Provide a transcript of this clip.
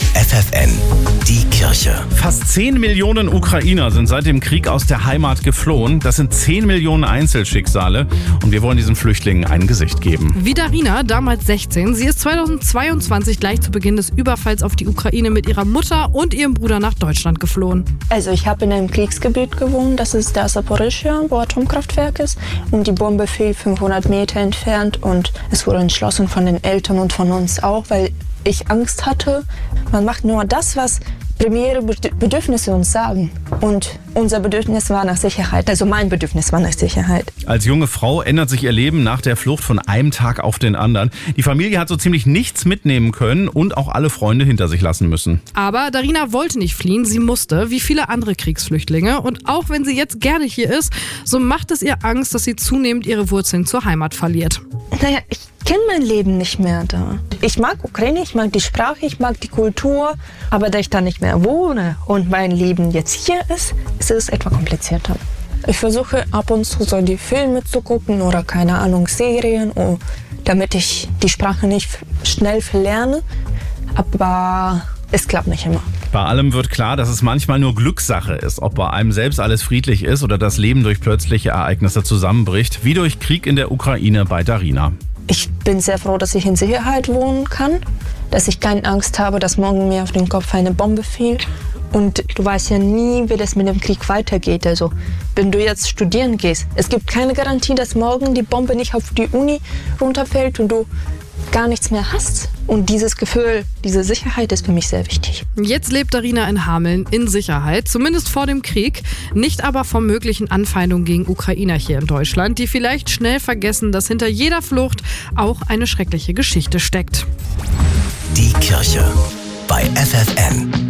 FFN, die Kirche. Fast 10 Millionen Ukrainer sind seit dem Krieg aus der Heimat geflohen. Das sind 10 Millionen Einzelschicksale und wir wollen diesen Flüchtlingen ein Gesicht geben. Wie Darina, damals 16. Sie ist 2022 gleich zu Beginn des Überfalls auf die Ukraine mit ihrer Mutter und ihrem Bruder nach Deutschland geflohen. Also ich habe in einem Kriegsgebiet gewohnt, das ist der Saporischschja, wo Atomkraftwerk ist. Und die Bombe fiel 500 Meter entfernt und es wurde entschlossen von den Eltern und von uns auch, weil ich Angst hatte. Man macht nur das, was primäre Bedürfnisse uns sagen. Und unser Bedürfnis war nach Sicherheit. Also mein Bedürfnis war nach Sicherheit. Als junge Frau ändert sich ihr Leben nach der Flucht von einem Tag auf den anderen. Die Familie hat so ziemlich nichts mitnehmen können und auch alle Freunde hinter sich lassen müssen. Aber Darina wollte nicht fliehen, sie musste, wie viele andere Kriegsflüchtlinge. Und auch wenn sie jetzt gerne hier ist, so macht es ihr Angst, dass sie zunehmend ihre Wurzeln zur Heimat verliert. Naja, ich kenne mein Leben nicht mehr da. Ich mag Ukraine, ich mag die Sprache, ich mag die Kultur. Aber da ich da nicht mehr wohne und mein Leben jetzt hier ist es etwas komplizierter. Ich versuche ab und zu so die Filme zu gucken oder keine Ahnung, Serien, damit ich die Sprache nicht schnell verlerne. Aber es klappt nicht immer. Bei allem wird klar, dass es manchmal nur Glückssache ist, ob bei einem selbst alles friedlich ist oder das Leben durch plötzliche Ereignisse zusammenbricht, wie durch Krieg in der Ukraine bei Darina. Ich bin sehr froh, dass ich in Sicherheit wohnen kann, dass ich keine Angst habe, dass morgen mir auf den Kopf eine Bombe fiel. Und du weißt ja nie, wie das mit dem Krieg weitergeht. Also, wenn du jetzt studieren gehst, es gibt keine Garantie, dass morgen die Bombe nicht auf die Uni runterfällt und du gar nichts mehr hast. Und dieses Gefühl, diese Sicherheit ist für mich sehr wichtig. Jetzt lebt Darina in Hameln in Sicherheit, zumindest vor dem Krieg, nicht aber vor möglichen Anfeindungen gegen Ukrainer hier in Deutschland, die vielleicht schnell vergessen, dass hinter jeder Flucht auch eine schreckliche Geschichte steckt. Die Kirche bei FFN.